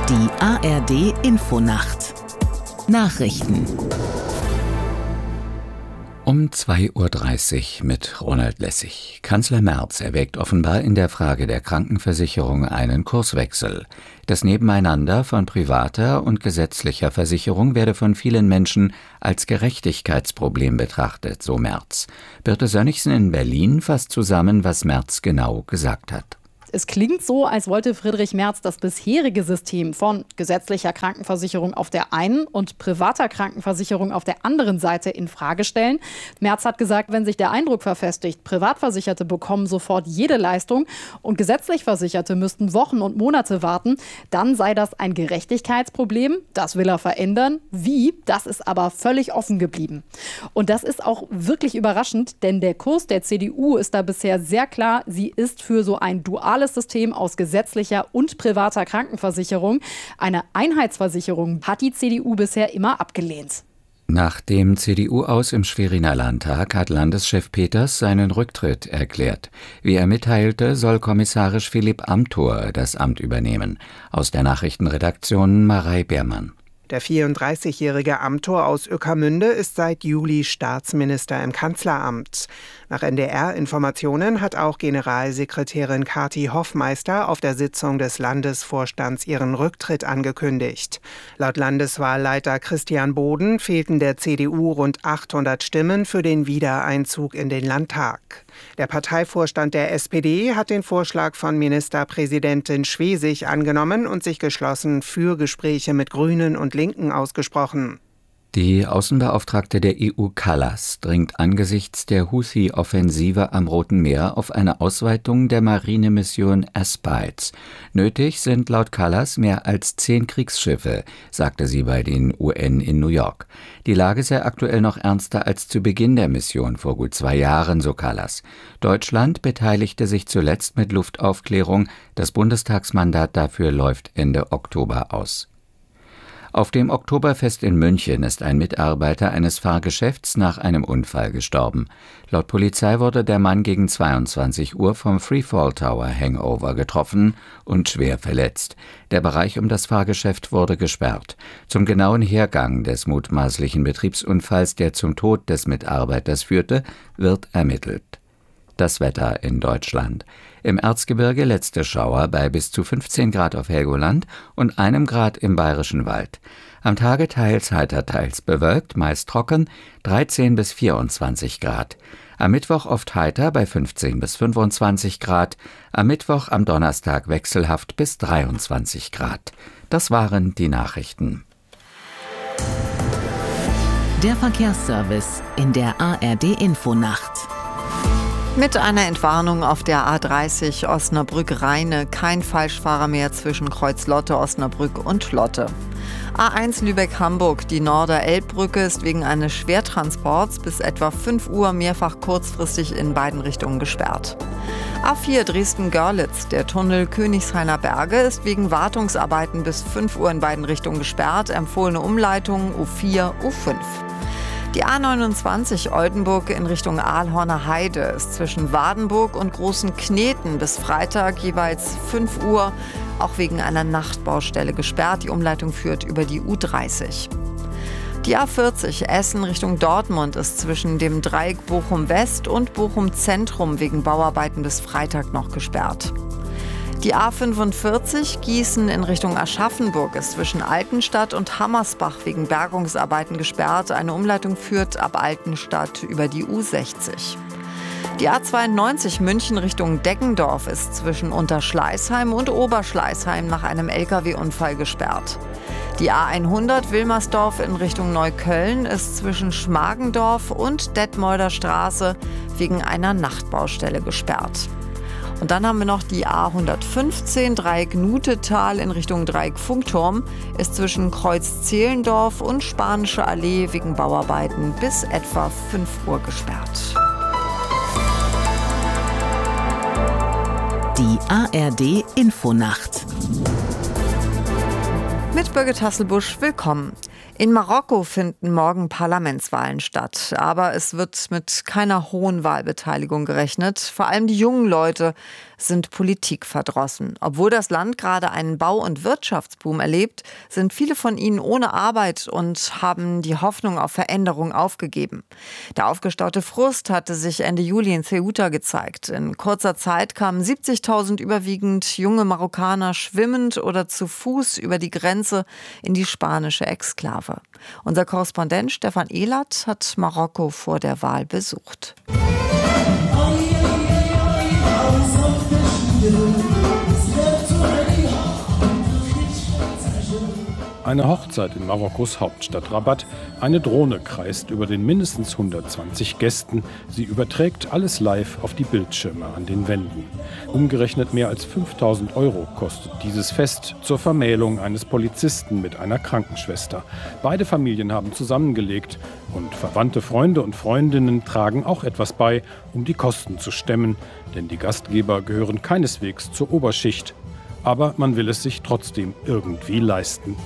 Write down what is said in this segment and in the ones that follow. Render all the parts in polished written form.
Die ARD Infonacht Nachrichten Um 2:30 Uhr mit Ronald Lessig. Kanzler Merz erwägt offenbar in der Frage der Krankenversicherung einen Kurswechsel. Das Nebeneinander von privater und gesetzlicher Versicherung werde von vielen Menschen als Gerechtigkeitsproblem betrachtet, so Merz. Birte Sönnigsen in Berlin fasst zusammen, was Merz genau gesagt hat. Es klingt so, als wollte Friedrich Merz das bisherige System von gesetzlicher Krankenversicherung auf der einen und privater Krankenversicherung auf der anderen Seite in Frage stellen. Merz hat gesagt, wenn sich der Eindruck verfestigt, Privatversicherte bekommen sofort jede Leistung und gesetzlich Versicherte müssten Wochen und Monate warten, dann sei das ein Gerechtigkeitsproblem. Das will er verändern. Wie? Das ist aber völlig offen geblieben. Und das ist auch wirklich überraschend, denn der Kurs der CDU ist da bisher sehr klar. Sie ist für so ein duales System aus gesetzlicher und privater Krankenversicherung. Eine Einheitsversicherung hat die CDU bisher immer abgelehnt. Nach dem CDU-Aus im Schweriner Landtag hat Landeschef Peters seinen Rücktritt erklärt. Wie er mitteilte, soll kommissarisch Philipp Amthor das Amt übernehmen. Aus der Nachrichtenredaktion Marei Beermann. Der 34-jährige Amthor aus Ueckermünde ist seit Juli Staatsminister im Kanzleramt. Nach NDR-Informationen hat auch Generalsekretärin Kathi Hoffmeister auf der Sitzung des Landesvorstands ihren Rücktritt angekündigt. Laut Landeswahlleiter Christian Boden fehlten der CDU rund 800 Stimmen für den Wiedereinzug in den Landtag. Der Parteivorstand der SPD hat den Vorschlag von Ministerpräsidentin Schwesig angenommen und sich geschlossen für Gespräche mit Grünen und Linken ausgesprochen. Die Außenbeauftragte der EU Kallas dringt angesichts der Houthi-Offensive am Roten Meer auf eine Ausweitung der Marinemission Aspides. Nötig sind laut Kallas mehr als 10 Kriegsschiffe, sagte sie bei den UN in New York. Die Lage sei aktuell noch ernster als zu Beginn der Mission vor gut 2 Jahren, so Kallas. Deutschland beteiligte sich zuletzt mit Luftaufklärung. Das Bundestagsmandat dafür läuft Ende Oktober aus. Auf dem Oktoberfest in München ist ein Mitarbeiter eines Fahrgeschäfts nach einem Unfall gestorben. Laut Polizei wurde der Mann gegen 22 Uhr vom Freefall Tower Hangover getroffen und schwer verletzt. Der Bereich um das Fahrgeschäft wurde gesperrt. Zum genauen Hergang des mutmaßlichen Betriebsunfalls, der zum Tod des Mitarbeiters führte, wird ermittelt. Das Wetter in Deutschland. Im Erzgebirge letzte Schauer bei bis zu 15 Grad auf Helgoland und 1 Grad im Bayerischen Wald. Am Tage teils heiter, teils bewölkt, meist trocken, 13 bis 24 Grad. Am Mittwoch oft heiter bei 15 bis 25 Grad. Am Mittwoch, am Donnerstag wechselhaft bis 23 Grad. Das waren die Nachrichten. Der Verkehrsservice in der ARD Infonacht. Mit einer Entwarnung auf der A30 Osnabrück-Rheine kein Falschfahrer mehr zwischen Kreuz Lotte, Osnabrück und Lotte. A1 Lübeck-Hamburg, die Norder-Elbbrücke ist wegen eines Schwertransports bis etwa 5 Uhr mehrfach kurzfristig in beiden Richtungen gesperrt. A4 Dresden-Görlitz, der Tunnel Königshainer Berge ist wegen Wartungsarbeiten bis 5 Uhr in beiden Richtungen gesperrt, empfohlene Umleitungen U4, U5. Die A29 Oldenburg in Richtung Aalhorner Heide ist zwischen Wadenburg und Großen Kneten bis Freitag jeweils 5 Uhr, auch wegen einer Nachtbaustelle gesperrt. Die Umleitung führt über die U30. Die A40 Essen Richtung Dortmund ist zwischen dem Dreieck Bochum West und Bochum Zentrum wegen Bauarbeiten bis Freitag noch gesperrt. Die A45 Gießen in Richtung Aschaffenburg ist zwischen Altenstadt und Hammersbach wegen Bergungsarbeiten gesperrt. Eine Umleitung führt ab Altenstadt über die U60. Die A92 München Richtung Deggendorf ist zwischen Unterschleißheim und Oberschleißheim nach einem Lkw-Unfall gesperrt. Die A100 Wilmersdorf in Richtung Neukölln ist zwischen Schmargendorf und Detmolder Straße wegen einer Nachtbaustelle gesperrt. Und dann haben wir noch die A115 Dreieck Nutetal in Richtung Dreieck Funkturm, ist zwischen Kreuz Zehlendorf und Spanische Allee wegen Bauarbeiten bis etwa 5 Uhr gesperrt. Die ARD Infonacht. Mit Birgit Hasselbusch, willkommen. In Marokko finden morgen Parlamentswahlen statt, aber es wird mit keiner hohen Wahlbeteiligung gerechnet. Vor allem die jungen Leute sind politikverdrossen. Obwohl das Land gerade einen Bau- und Wirtschaftsboom erlebt, sind viele von ihnen ohne Arbeit und haben die Hoffnung auf Veränderung aufgegeben. Der aufgestaute Frust hatte sich Ende Juli in Ceuta gezeigt. In kurzer Zeit kamen 70.000 überwiegend junge Marokkaner schwimmend oder zu Fuß über die Grenze in die spanische Exklave. Unser Korrespondent Stefan Ehlert hat Marokko vor der Wahl besucht. Eine Hochzeit in Marokkos Hauptstadt Rabat. Eine Drohne kreist über den mindestens 120 Gästen. Sie überträgt alles live auf die Bildschirme an den Wänden. Umgerechnet mehr als 5.000 € kostet dieses Fest zur Vermählung eines Polizisten mit einer Krankenschwester. Beide Familien haben zusammengelegt und verwandte Freunde und Freundinnen tragen auch etwas bei, um die Kosten zu stemmen. Denn die Gastgeber gehören keineswegs zur Oberschicht. Aber man will es sich trotzdem irgendwie leisten.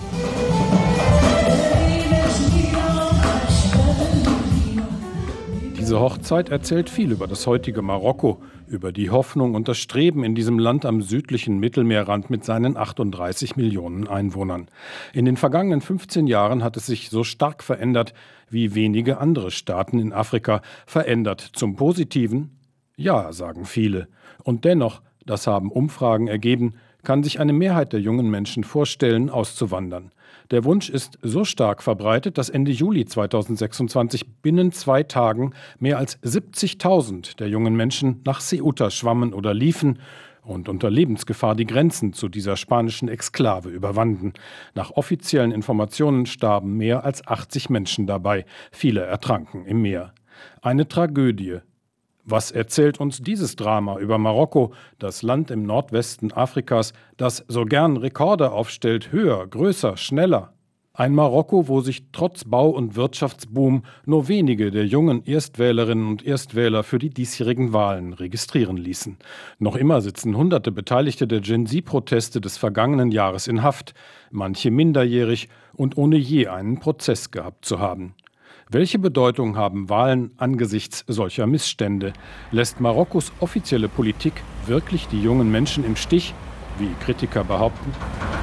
Diese Hochzeit erzählt viel über das heutige Marokko, über die Hoffnung und das Streben in diesem Land am südlichen Mittelmeerrand mit seinen 38 Millionen Einwohnern. In den vergangenen 15 Jahren hat es sich so stark verändert, wie wenige andere Staaten in Afrika. Verändert zum Positiven? Ja, sagen viele. Und dennoch, das haben Umfragen ergeben, kann sich eine Mehrheit der jungen Menschen vorstellen, auszuwandern. Der Wunsch ist so stark verbreitet, dass Ende Juli 2026 binnen 2 Tagen mehr als 70.000 der jungen Menschen nach Ceuta schwammen oder liefen und unter Lebensgefahr die Grenzen zu dieser spanischen Exklave überwanden. Nach offiziellen Informationen starben mehr als 80 Menschen dabei. Viele ertranken im Meer. Eine Tragödie. Was erzählt uns dieses Drama über Marokko, das Land im Nordwesten Afrikas, das so gern Rekorde aufstellt, höher, größer, schneller? Ein Marokko, wo sich trotz Bau- und Wirtschaftsboom nur wenige der jungen Erstwählerinnen und Erstwähler für die diesjährigen Wahlen registrieren ließen. Noch immer sitzen hunderte Beteiligte der Gen-Z-Proteste des vergangenen Jahres in Haft, manche minderjährig und ohne je einen Prozess gehabt zu haben. Welche Bedeutung haben Wahlen angesichts solcher Missstände? Lässt Marokkos offizielle Politik wirklich die jungen Menschen im Stich, wie Kritiker behaupten?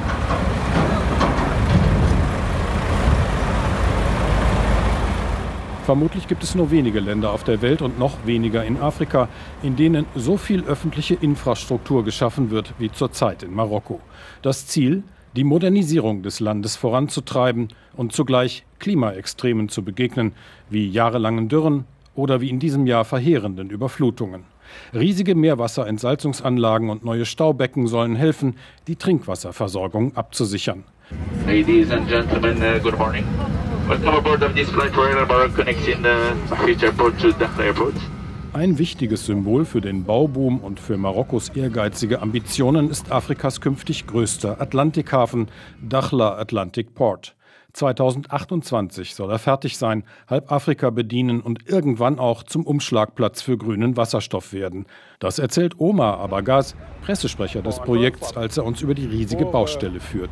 Vermutlich gibt es nur wenige Länder auf der Welt und noch weniger in Afrika, in denen so viel öffentliche Infrastruktur geschaffen wird wie zurzeit in Marokko. Das Ziel? Die Modernisierung des Landes voranzutreiben und zugleich Klimaextremen zu begegnen, wie jahrelangen Dürren oder wie in diesem Jahr verheerenden Überflutungen. Riesige Meerwasserentsalzungsanlagen und neue Staubecken sollen helfen, die Trinkwasserversorgung abzusichern. Ladies and gentlemen, good morning. Welcome aboard of this flight Royal Maroc connecting the Future Airport to Dakhla Airport. Ein wichtiges Symbol für den Bauboom und für Marokkos ehrgeizige Ambitionen ist Afrikas künftig größter Atlantikhafen, Dakhla Atlantic Port. 2028 soll er fertig sein, halb Afrika bedienen und irgendwann auch zum Umschlagplatz für grünen Wasserstoff werden. Das erzählt Omar Abagaz, Pressesprecher des Projekts, als er uns über die riesige Baustelle führt.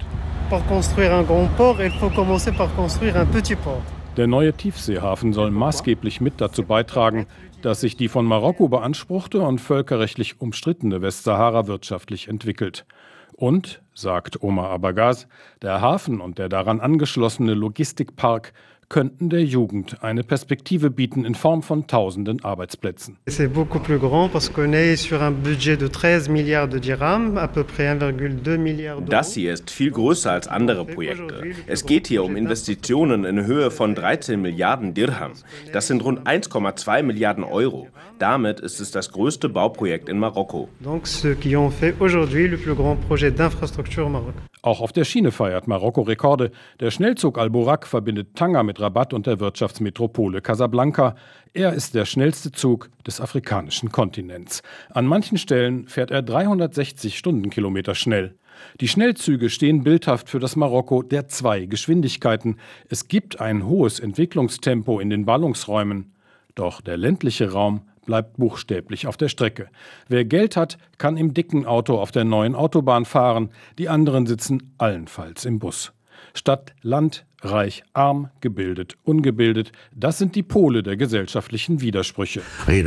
Der neue Tiefseehafen soll maßgeblich mit dazu beitragen, dass sich die von Marokko beanspruchte und völkerrechtlich umstrittene Westsahara wirtschaftlich entwickelt. Und, sagt Omar Abagaz, der Hafen und der daran angeschlossene Logistikpark könnten der Jugend eine Perspektive bieten in Form von tausenden Arbeitsplätzen. Das hier ist viel größer als andere Projekte. Es geht hier um Investitionen in Höhe von 13 Milliarden Dirham. Das sind rund 1,2 Milliarden Euro. Damit ist es das größte Bauprojekt in Marokko. Auch auf der Schiene feiert Marokko Rekorde. Der Schnellzug Al-Burak verbindet Tanger mit Rabat und der Wirtschaftsmetropole Casablanca. Er ist der schnellste Zug des afrikanischen Kontinents. An manchen Stellen fährt er 360 Stundenkilometer schnell. Die Schnellzüge stehen bildhaft für das Marokko der 2 Geschwindigkeiten. Es gibt ein hohes Entwicklungstempo in den Ballungsräumen. Doch der ländliche Raum bleibt buchstäblich auf der Strecke. Wer Geld hat, kann im dicken Auto auf der neuen Autobahn fahren. Die anderen sitzen allenfalls im Bus. Stadt, Land, reich, arm, gebildet, ungebildet, das sind die Pole der gesellschaftlichen Widersprüche.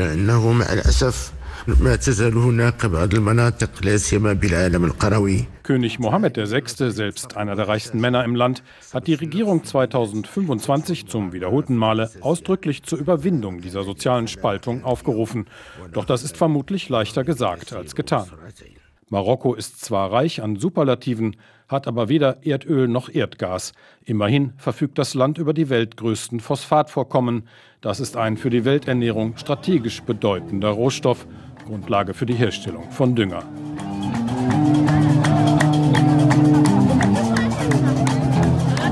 König Mohammed VI., selbst einer der reichsten Männer im Land, hat die Regierung 2025 zum wiederholten Male ausdrücklich zur Überwindung dieser sozialen Spaltung aufgerufen. Doch das ist vermutlich leichter gesagt als getan. Marokko ist zwar reich an Superlativen, hat aber weder Erdöl noch Erdgas. Immerhin verfügt das Land über die weltgrößten Phosphatvorkommen. Das ist ein für die Welternährung strategisch bedeutender Rohstoff, Grundlage für die Herstellung von Dünger.